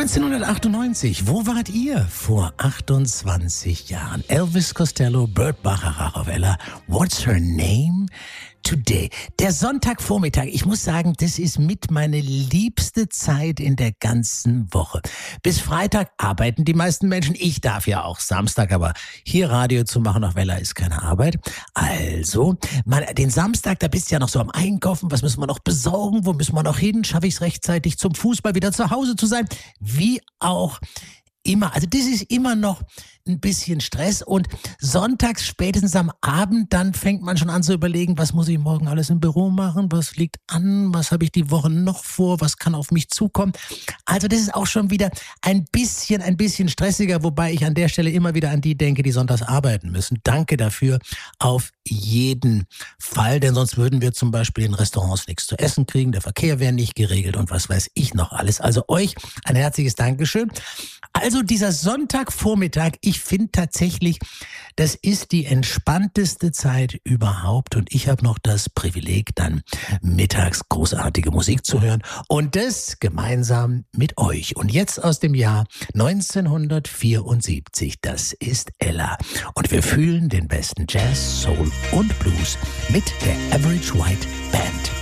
1998, wo wart ihr vor 28 Jahren? Elvis Costello, Burt Bacharach, What's Her Name? Today. Der Sonntagvormittag, ich muss sagen, das ist mit meine liebste Zeit in der ganzen Woche. Bis Freitag arbeiten die meisten Menschen. Ich darf ja auch Samstag, aber hier Radio zu machen auf Wella ist keine Arbeit. Also, den Samstag, da bist du ja noch so am Einkaufen. Was müssen wir noch besorgen? Wo müssen wir noch hin? Schaffe ich es rechtzeitig zum Fußball wieder zu Hause zu sein? Wie auch immer. Also das ist immer noch ein bisschen Stress und sonntags spätestens am Abend, dann fängt man schon an zu überlegen, was muss ich morgen alles im Büro machen, was liegt an, was habe ich die Woche noch vor, was kann auf mich zukommen. Also das ist auch schon wieder ein bisschen stressiger, wobei ich an der Stelle immer wieder an die denke, die sonntags arbeiten müssen. Danke dafür auf jeden Fall, denn sonst würden wir zum Beispiel in Restaurants nichts zu essen kriegen, der Verkehr wäre nicht geregelt und was weiß ich noch alles. Also euch ein herzliches Dankeschön. Also dieser Sonntagvormittag, ich finde tatsächlich, das ist die entspannteste Zeit überhaupt und ich habe noch das Privileg, dann mittags großartige Musik zu hören und das gemeinsam mit euch. Und jetzt aus dem Jahr 1974, das ist Ella und wir fühlen den besten Jazz, Soul und Blues mit der Average White Band.